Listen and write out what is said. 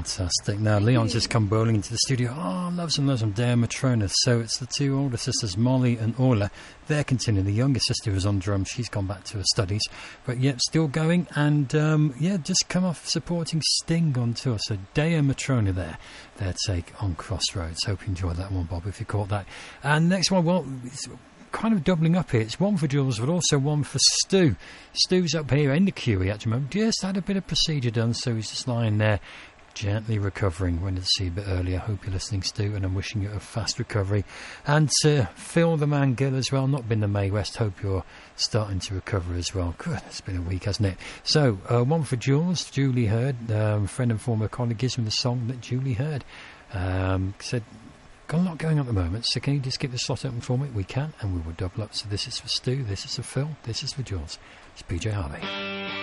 Fantastic. Now, Leon's just come bowling into the studio. Oh, loves and loves them, Dea Matrona. So it's the two older sisters, Molly and Orla. They're continuing. The younger sister who's on drums, she's gone back to her studies. But, yep, still going. And, just come off supporting Sting on tour. So Dea Matrona there, their take on Crossroads. Hope you enjoyed that one, Bob, if you caught that. And next one, well, it's kind of doubling up here. It's one for Jules, but also one for Stu. Stu's up here in the queue. He actually just had a bit of procedure done, so he's just lying there, gently recovering. Went to see a bit earlier. Hope you're listening, Stu, and I'm wishing you a fast recovery. And to Phil the Man Gill as well, not been the May West. Hope you're starting to recover as well. Good, it's been a week, hasn't it? So, one for Jules, Julie Hurd, friend and former colleague, gives me the song that Julie Hurd said. Got a lot going on at the moment, so can you just keep the slot open for me? We can, and we will double up. So this is for Stu, this is for Phil, this is for Jules. It's PJ Harvey.